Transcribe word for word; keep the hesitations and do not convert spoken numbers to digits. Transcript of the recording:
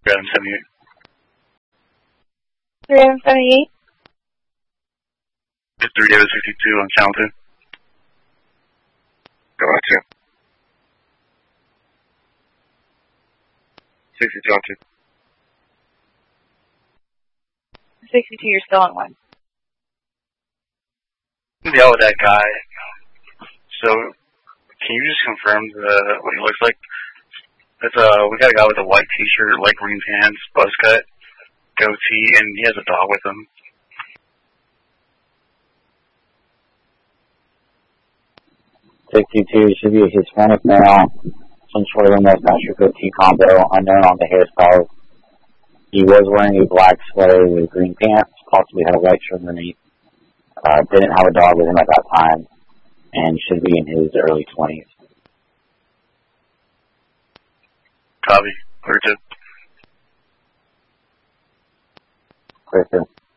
Adam seventy-eight. three Adam seventy-eight. three David sixty-two on channel two. Go on two. sixty-two on two. sixty-two, you're still on one. Yeah, with that guy. So, can you just confirm the, what he looks like? It's, uh, we got a guy with a white t-shirt, light green pants, buzz cut, goatee, and he has a dog with him. sixty-two should be a Hispanic male, some sort of mustache or goatee combo, unknown on the hairstyle. He was wearing a black sweater with green pants, possibly had a white shirt underneath. Uh, didn't have a dog with him at that time, and should be in his early twenties. Copy. Clear two. Clear two.